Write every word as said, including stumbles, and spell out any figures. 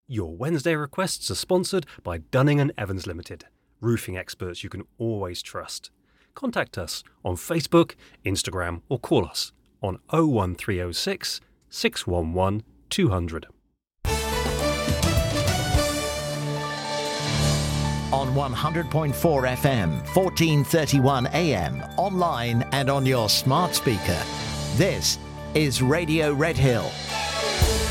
Your Wednesday requests are sponsored by Dunning and Evans Limited, roofing experts you can always trust. Contact us on Facebook, Instagram, or call us on oh one three oh six, six one one, two hundred. On one hundred point four F M, fourteen thirty-one A M, online and on your smart speaker. This is Radio Redhill.